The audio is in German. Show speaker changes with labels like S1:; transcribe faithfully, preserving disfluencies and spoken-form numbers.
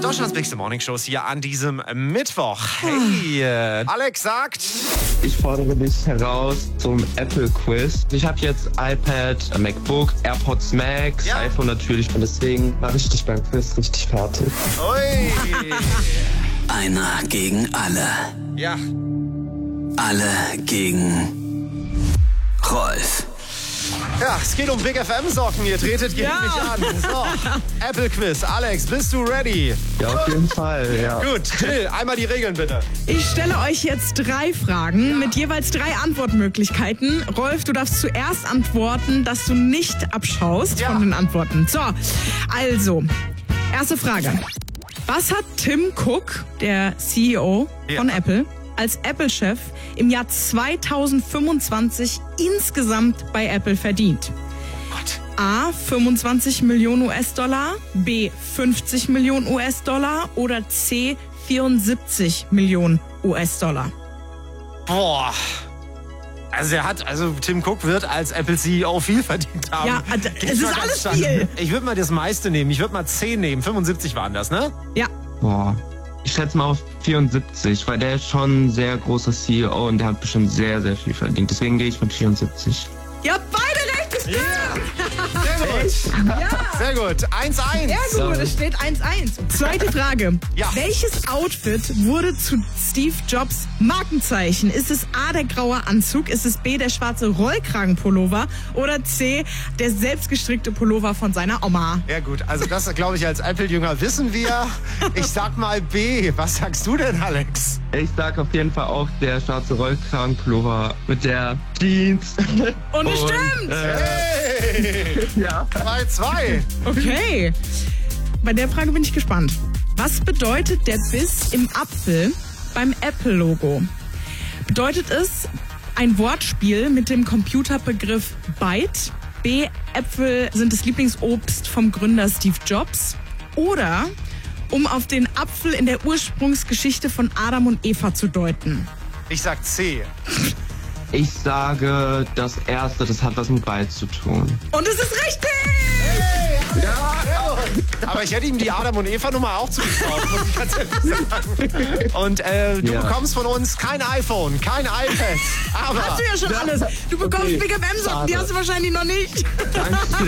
S1: Deutschlands bigste Morningshows hier an diesem Mittwoch. Hey, äh, Alex sagt...
S2: Ich fordere dich heraus zum Apple-Quiz. Ich habe jetzt iPad, MacBook, AirPods Max,
S1: Ja.
S2: iPhone natürlich. Und deswegen mache ich dich beim Quiz richtig fertig.
S1: Ui.
S3: Einer gegen alle.
S1: Ja,
S3: Alle gegen Rolf.
S1: ja, es geht um Big F M-Socken. Ihr tretet gegen
S4: Ja.
S1: mich an. So, Apple-Quiz. Alex, bist du ready?
S2: Ja, auf jeden Fall, ja.
S1: Gut, Till, einmal die Regeln bitte.
S4: Ich stelle euch jetzt drei Fragen mit jeweils drei Antwortmöglichkeiten. Rolf, du darfst zuerst antworten, dass du nicht abschaust
S1: Ja.
S4: von den Antworten. So, also, erste Frage. Was hat Tim Cook, der C E O
S1: Ja.
S4: von Apple, als Apple-Chef im Jahr zweitausendfünfundzwanzig insgesamt bei Apple verdient?
S1: Gott.
S4: A, fünfundzwanzig Millionen U S-Dollar, B, fünfzig Millionen U S-Dollar oder C, vierundsiebzig Millionen U S-Dollar.
S1: Boah. Also er hat, also Tim Cook wird als Apple C E O viel verdient haben.
S4: Ja, also,
S1: Gehe
S4: es
S1: ich
S4: ist
S1: mal ganz
S4: alles
S1: stark-
S4: viel.
S1: Ich würde mal das meiste nehmen. Ich würde mal zehn nehmen. fünfundsiebzig waren das, ne?
S4: Ja,
S2: Boah. Ich schätze mal auf vierundsiebzig, weil der ist schon ein sehr großer C E O und der hat bestimmt sehr, sehr viel verdient. Deswegen gehe ich mit vierundsiebzig.
S4: ihr habt beide recht gestimmt.
S1: Sehr gut.
S4: Ja.
S1: Sehr gut. eins eins.
S4: Sehr gut, es steht eins eins. Zweite Frage.
S1: Ja.
S4: Welches Outfit wurde zu Steve Jobs Markenzeichen? Ist es A, der graue Anzug? Ist es B, der schwarze Rollkragenpullover? Oder C, der selbstgestrickte Pullover von seiner Oma?
S1: Ja gut, also das glaube ich als Apple-Jünger wissen wir. Ich sag mal B. Was sagst du denn, Alex?
S2: Ich sag auf jeden Fall auch der schwarze Rollkragenpullover mit der Jeans.
S4: Und es stimmt!
S2: Äh,
S1: Hey,
S2: ja.
S1: zwei zwei.
S4: Okay. Bei der Frage bin ich gespannt. Was bedeutet der Biss im Apfel beim Apple-Logo? Bedeutet es ein Wortspiel mit dem Computerbegriff Byte? B, Äpfel sind das Lieblingsobst vom Gründer Steve Jobs? Oder um auf den Apfel in der Ursprungsgeschichte von Adam und Eva zu deuten?
S1: Ich sag C.
S2: Ich sage, das erste, das hat was mit Byte zu tun.
S4: Und es ist richtig!
S1: Aber ich hätte ihm die Adam und Eva Nummer auch zugetraut, muss ich ganz ehrlich sagen. Und äh, du
S2: Ja.
S1: bekommst von uns kein iPhone, kein iPad. Aber
S4: Hast du ja schon alles. Du bekommst
S2: Okay.
S4: Big F M-Socken, die
S2: Schade.
S4: hast du wahrscheinlich noch nicht.
S2: Danke.